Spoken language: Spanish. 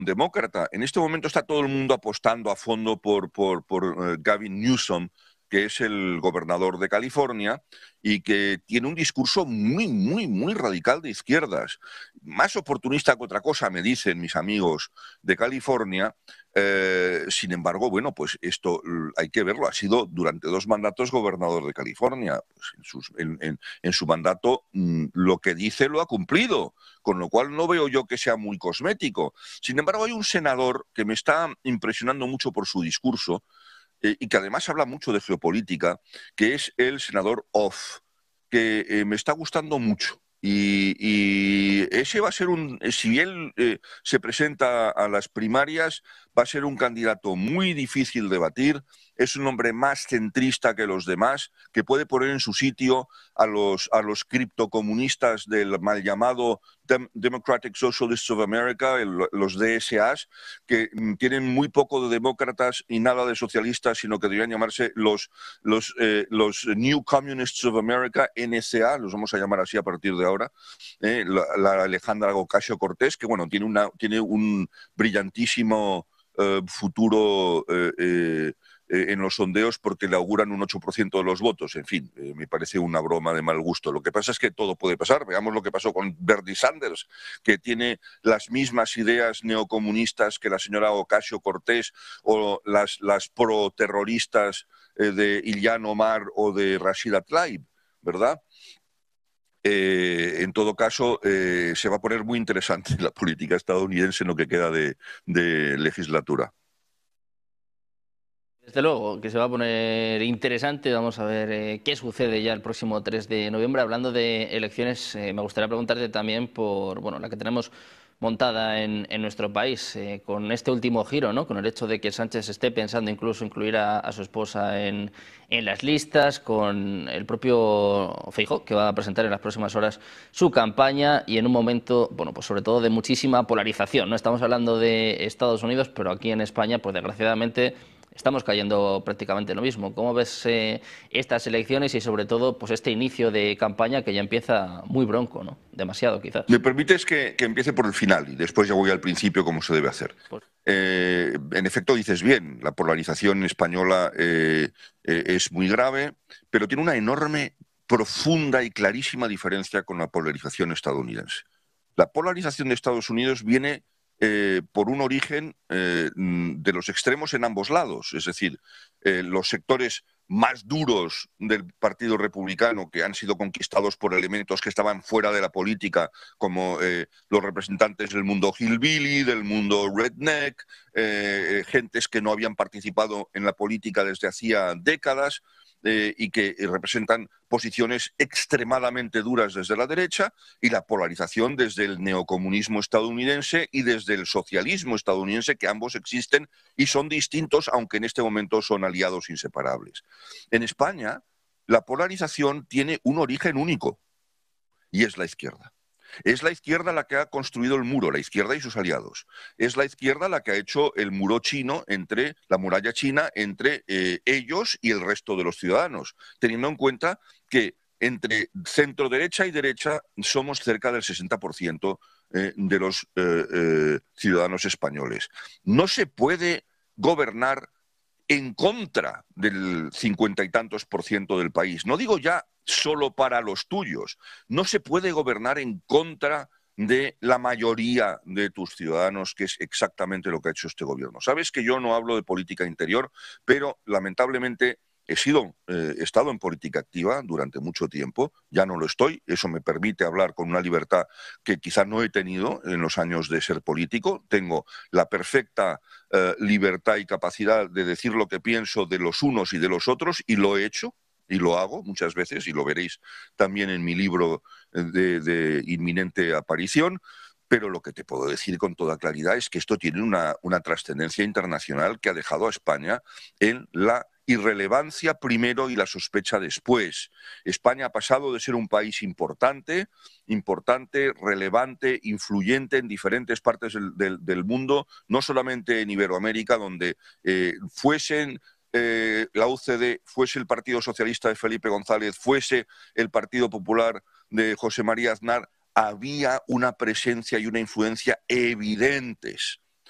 demócrata. En este momento está todo el mundo apostando a fondo por Gavin Newsom, que es el gobernador de California y que tiene un discurso muy radical de izquierdas. Más oportunista que otra cosa, me dicen mis amigos de California. Sin embargo, bueno, pues esto hay que verlo. Ha sido durante 2 mandatos gobernador de California. Pues en su mandato lo que dice lo ha cumplido, con lo cual no veo yo que sea muy cosmético. Sin embargo, hay un senador que me está impresionando mucho por su discurso, y que además habla mucho de geopolítica, que es el senador Off, que me está gustando mucho. Y ese va a ser si él se presenta a las primarias, va a ser un candidato muy difícil de batir. Es un hombre más centrista que los demás, que puede poner en su sitio a los criptocomunistas del mal llamado Democratic Socialists of America, los DSAs, que tienen muy poco de demócratas y nada de socialistas, sino que deberían llamarse los New Communists of America, NCA, los vamos a llamar así a partir de ahora. La Alejandra Ocasio-Cortez, que bueno, tiene un brillantísimo futuro en los sondeos porque le auguran un 8% de los votos. En fin, me parece una broma de mal gusto. Lo que pasa es que todo puede pasar. Veamos lo que pasó con Bernie Sanders, que tiene las mismas ideas neocomunistas que la señora Ocasio-Cortez o las pro-terroristas de Ilhan Omar o de Rashida Tlaib, ¿verdad? En todo caso, se va a poner muy interesante la política estadounidense en lo que queda de legislatura. Desde luego, que se va a poner interesante. Vamos a ver qué sucede ya el próximo 3 de noviembre. Hablando de elecciones, me gustaría preguntarte también por la que tenemos montada en nuestro país, con este último giro, ¿no? Con el hecho de que Sánchez esté pensando incluso incluir a su esposa en las listas, con el propio Feijóo, que va a presentar en las próximas horas su campaña, y en un momento, pues sobre todo de muchísima polarización. No estamos hablando de Estados Unidos, pero aquí en España, pues desgraciadamente, estamos cayendo prácticamente lo mismo. ¿Cómo ves estas elecciones y sobre todo pues este inicio de campaña que ya empieza muy bronco, ¿no? Demasiado quizás. ¿Me permites que empiece por el final y después ya voy al principio como se debe hacer? Pues... en efecto, dices bien, la polarización española es muy grave, pero tiene una enorme, profunda y clarísima diferencia con la polarización estadounidense. La polarización de Estados Unidos viene por un origen de los extremos en ambos lados, es decir, los sectores más duros del Partido Republicano, que han sido conquistados por elementos que estaban fuera de la política, como los representantes del mundo hillbilly, del mundo redneck, gentes que no habían participado en la política desde hacía décadas, y que representan posiciones extremadamente duras desde la derecha, y la polarización desde el neocomunismo estadounidense y desde el socialismo estadounidense, que ambos existen y son distintos, aunque en este momento son aliados inseparables. En España, la polarización tiene un origen único, y es la izquierda. Es la izquierda la que ha construido el muro, la izquierda y sus aliados. Es la izquierda la que ha hecho el muro chino, la muralla china, entre ellos y el resto de los ciudadanos, teniendo en cuenta que entre centro derecha y derecha somos cerca del 60% de los ciudadanos españoles. No se puede gobernar en contra del 50 y tantos % del país. No digo ya solo para los tuyos. No se puede gobernar en contra de la mayoría de tus ciudadanos, que es exactamente lo que ha hecho este gobierno. Sabes que yo no hablo de política interior, pero lamentablemente he estado en política activa durante mucho tiempo, ya no lo estoy, eso me permite hablar con una libertad que quizá no he tenido en los años de ser político. Tengo la perfecta libertad y capacidad de decir lo que pienso de los unos y de los otros, y lo he hecho. Y lo hago muchas veces, y lo veréis también en mi libro de inminente aparición. Pero lo que te puedo decir con toda claridad es que esto tiene una trascendencia internacional que ha dejado a España en la irrelevancia primero y la sospecha después. España ha pasado de ser un país importante, relevante, influyente en diferentes partes del mundo, no solamente en Iberoamérica, donde la UCD, fuese el Partido Socialista de Felipe González, fuese el Partido Popular de José María Aznar, había una presencia y una influencia evidentes